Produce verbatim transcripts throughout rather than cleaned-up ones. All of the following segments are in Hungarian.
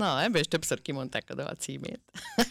Na, ebből is többször kimondták a dal címét.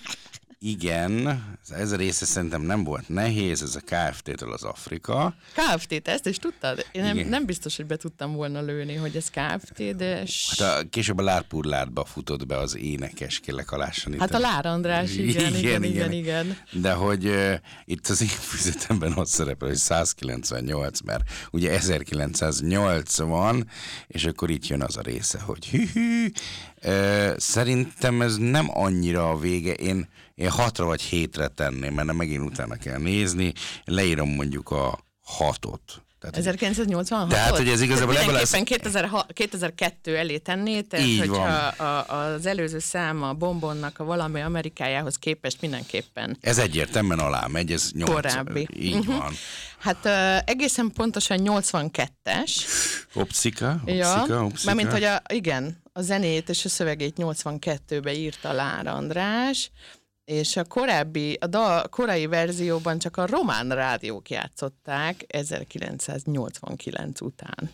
Igen, ez a része szerintem nem volt nehéz, ez a ká ef té-től az Afrika. ká ef té, te ezt is tudtad? Én nem, nem biztos, hogy be tudtam volna lőni, hogy ez ká ef té, de... Hát a, később a Lárpurlátba futott be az énekes, kérlek alássani. Hát a Lár András, igen, igen, igen, igen. igen. De hogy uh, itt az én füzetemben ott szerepel, hogy százkilencvennyolc, mert ugye ezerkilencszáznyolcvan, és akkor itt jön az a része, hogy hű-hű. Uh, szerintem ez nem annyira a vége, én, én hatra vagy hétre tenném, mert megint utána kell nézni, leírom mondjuk a hatot. Tehát, ezerkilencszáznyolcvanhat? Tehát, hogy ez igazából ebből lesz... kétezer-kettő elé tenné, tehát így hogyha van. A, az előző szám a Bombonnak a valami Amerikájához képest mindenképpen. Ez egyértelműen alá megy, ez nyolc. Korábbi. Így uh-huh. van. Hát uh, egészen pontosan nyolcvankettes. Opszika, opszika, ja, opszika. Mármint, hogy a, igen, a zenét és a szövegét nyolcvankettőben írta Lár András, és a korábbi, a dal, korai verzióban csak a román rádiók játszották ezerkilencszáznyolcvankilenc után.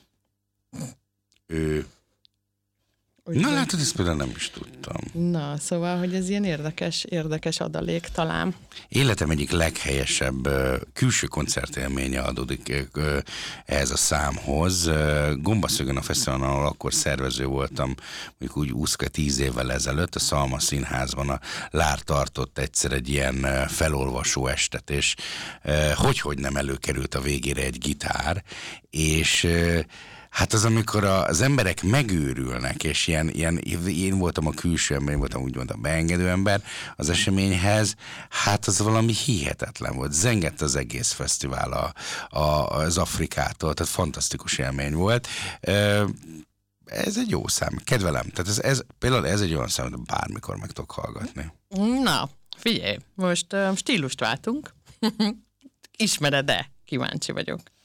Ő... Úgy Na de... látod, ezt például nem is tudtam. Na, szóval, hogy ez ilyen érdekes, érdekes adalék talán. Életem egyik leghelyesebb uh, külső koncertélménye adódik uh, ehhez a számhoz. Uh, Gombaszögön a fesztiválon, ahol akkor szervező voltam, mondjuk úgy úszka tíz évvel ezelőtt, a Szalma Színházban a Lár tartott egyszer egy ilyen uh, felolvasó estet, és uh, hogy-hogy nem előkerült a végére egy gitár, és uh, hát az, amikor az emberek megőrülnek, és ilyen, ilyen, én voltam a külső ember, én voltam úgymond a beengedő ember az eseményhez, hát az valami hihetetlen volt. Zengett az egész fesztivál a, a, az Afrikától, tehát fantasztikus élmény volt. Ez egy jó szám, kedvelem. Tehát ez, ez, például ez egy olyan szám, hogy bármikor meg tudok hallgatni. Na, figyelj, most uh, stílust váltunk. Ismered-e? Kíváncsi vagyok.